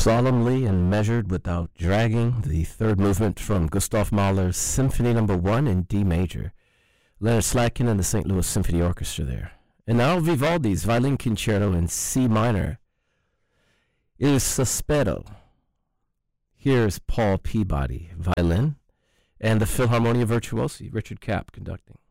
Solemnly and measured without dragging, the third movement from Gustav Mahler's Symphony No. 1 in D major. Leonard Slatkin and the St. Louis Symphony Orchestra there. And now Vivaldi's Violin Concerto in C minor. Il Sospetto. Here's Paul Peabody, violin, and the Philharmonia Virtuosi, Richard Kapp conducting.